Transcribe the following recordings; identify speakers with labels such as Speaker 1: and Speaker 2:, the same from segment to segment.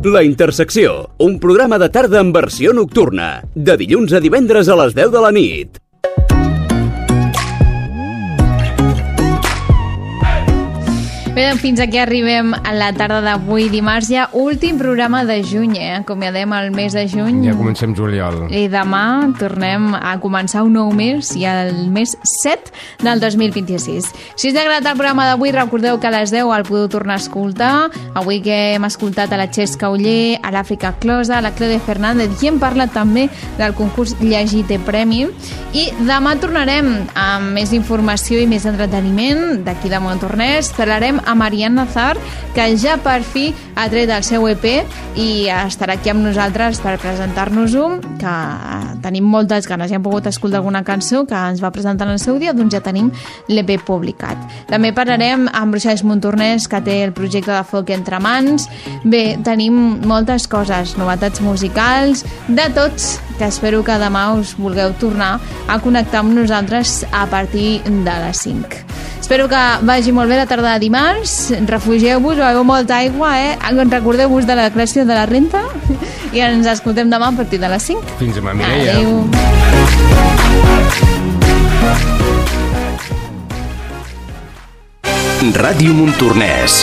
Speaker 1: La Intersecció, un programa de tarda en versió nocturna, de dilluns a divendres a les 10 de la nit.
Speaker 2: Bé, doncs fins aquí arribem a la tarda d'avui dimarts, ja últim programa de juny, acomiadem el mes de juny.
Speaker 3: Ja comencem juliol.
Speaker 2: I demà tornem a començar un nou mes, i el mes 7 del 2026. Si us ha agradat el programa d'avui, recordeu que a les 10 el podeu tornar a escoltar. Avui que hem escoltat a la Xesca Oller, a l'Àfrica Closa, a la Clode Fernández, i hem parlat també del concurs Llegite Premi. I demà tornarem amb més informació i més entreteniment d'aquí de Montornès. Parlarem a Marian Nazar, que ja per fi ha tret el seu EP i estarà aquí amb nosaltres per presentar-nos-ho, que tenim moltes ganes. Ja hem pogut escoltar alguna cançó que ens va presentar en el seu dia, doncs ja tenim l'EP publicat. També parlarem amb Bruixes Montornès, que té el projecte de Folk entre mans. Bé, tenim moltes coses, novetats musicals, de tots, que espero que demà us vulgueu tornar a connectar amb nosaltres a partir de les 5. Espero que vagi molt bé la tarda de dimarts. Refugieu-vos, beveu molta aigua, recordeu-vos de la declaració de la renta i ens escoltem demà a partir de les 5.
Speaker 3: Fins demà, Mireia.
Speaker 2: Adéu.
Speaker 1: Ràdio Montornès.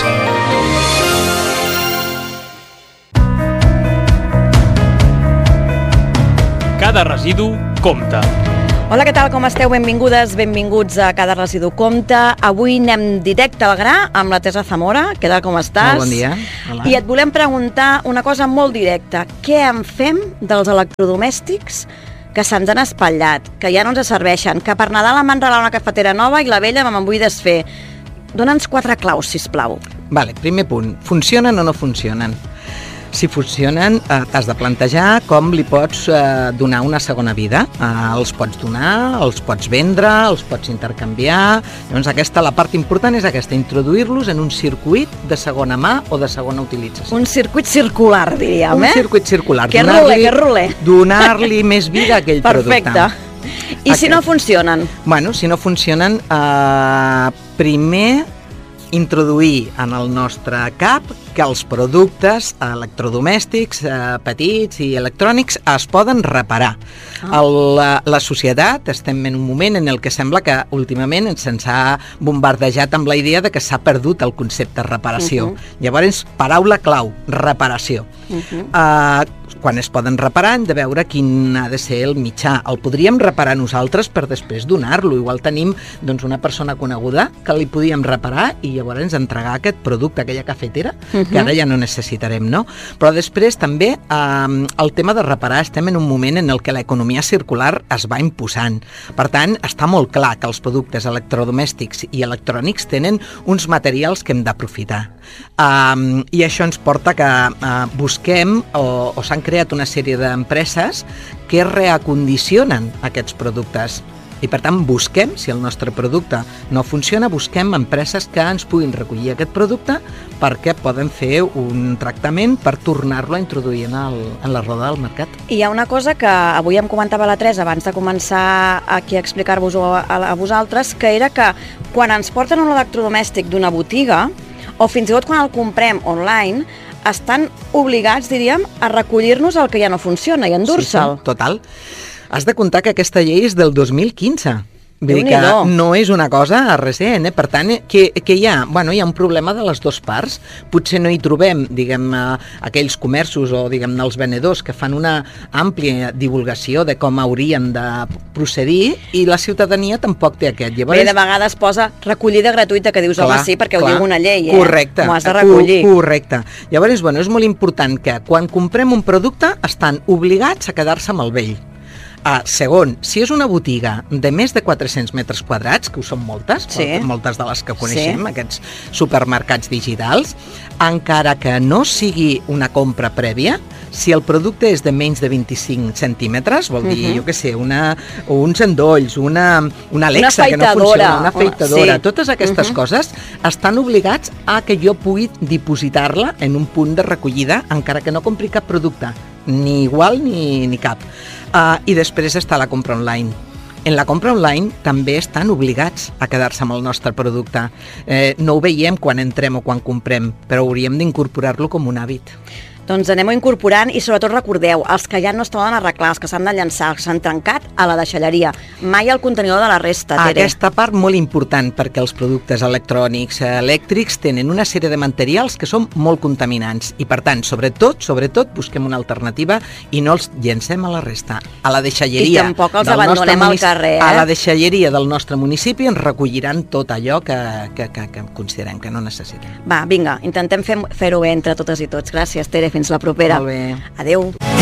Speaker 4: Cada residu compta.
Speaker 5: Hola, què tal? Com esteu? Benvingudes, benvinguts a Cada Residu Compta. Avui anem directe al gra amb la Teresa Zamora. Què tal, com estàs?
Speaker 6: Molt bon dia. Hola.
Speaker 5: I et volem preguntar una cosa molt directa. Què en fem dels electrodomèstics que se'ns han espatllat, que ja no ens serveixen, que per Nadal em van regalar una cafetera nova i la vella me'n vull desfer? Dona'ns 4 claus, sisplau.
Speaker 6: Vale, primer punt. Funcionen o no funcionen? Si funcionen, t'has de plantejar com li pots donar una segona vida. Els pots donar, els pots vendre, els pots intercanviar. Llavors la part important és aquesta, introduir-los en un circuit de segona mà o de segona utilització.
Speaker 5: Un circuit circular, diríem,
Speaker 6: Un circuit circular.
Speaker 5: Que rule.
Speaker 6: Donar-li més vida a aquell producte.
Speaker 5: Perfecte. I si no funcionen?
Speaker 6: Bueno, si no funcionen, primer introduir en el nostre cap que els productes electrodomèstics petits i electrònics es poden reparar. La societat estem en un moment en el que sembla que últimament se'ns ha bombardejat amb la idea de que s'ha perdut el concepte reparació. Llavors, paraula clau, reparació. Quan es poden reparar hem de veure quin ha de ser el mitjà. El podríem reparar nosaltres per després donar-lo. Igual tenim una persona coneguda que li podíem reparar i llavors entregar aquest producte, aquella cafetera, que ara ja no necessitarem, no? Però després també el tema de reparar, estem en un moment en el que l'economia circular es va imposant. Per tant, està molt clar que els productes electrodomèstics i electrònics tenen uns materials que hem d'aprofitar. I això ens porta que busquem o s'han creat una sèrie d'empreses que reacondicionen aquests productes. I per tant busquem, si el nostre producte no funciona, busquem empreses que ens puguin recollir aquest producte perquè poden fer un tractament per tornar-lo a introduir en la roda del mercat.
Speaker 5: I hi ha una cosa que avui em comentava la Teresa abans de començar aquí a explicar-vos-ho a vosaltres, que era que quan ens porten un electrodomèstic d'una botiga, o fins i tot quan el comprem online, estan obligats, diríem, a recollir-nos el que ja no funciona i endur-se'l.
Speaker 6: Sí, total. Has de comptar que aquesta llei és del 2015. Vull dir que no és una cosa recent, Per tant, que hi ha? Bueno, hi ha un problema de les dues parts. Potser no hi trobem, aquells comerços o, els venedors que fan una àmplia divulgació de com haurien de procedir i la ciutadania tampoc té aquest.
Speaker 5: Llavors, bé, de vegades posa recollida gratuïta, que dius, home, sí, perquè ho diu una llei,
Speaker 6: Correcte.
Speaker 5: M'ho has de recollir.
Speaker 6: Correcte. Llavors, és molt important que quan comprem un producte estan obligats a quedar-se amb el vell. Segon, si és una botiga de més de 400 metres quadrats, que ho són moltes, moltes de les que coneixem, aquests supermercats digitals, encara que no sigui una compra prèvia, si el producte és de menys de 25 centímetres, vol dir, jo què sé, uns endolls, una Alexa que no funciona, una afeitadora, totes aquestes coses estan obligats a que jo pugui dipositar-la en un punt de recollida, encara que no compri cap producte, ni igual ni cap. I després està la compra online. En la compra online també estan obligats a quedar-se amb el nostre producte. No ho veiem quan entrem o quan comprem, però hauríem d'incorporar-lo com un hàbit.
Speaker 5: Doncs anem-ho incorporant i sobretot recordeu, els que ja no es poden arreglar, els que s'han de llançar, els que s'han trencat, a la deixalleria. Mai al contenidor de la resta, Tere.
Speaker 6: Aquesta part molt important, perquè els productes electrònics, elèctrics, tenen una sèrie de materials que són molt contaminants i, per tant, sobretot, busquem una alternativa i no els llencem a la resta. A la deixalleria...
Speaker 5: I tampoc els abandonem al carrer,
Speaker 6: A la deixalleria del nostre municipi ens recolliran tot allò que considerem que no necessitem.
Speaker 5: Va, vinga, intentem fer-ho bé entre totes i tots. Gràcies, Tere, fins la propera.
Speaker 6: Molt bé.
Speaker 5: Adéu.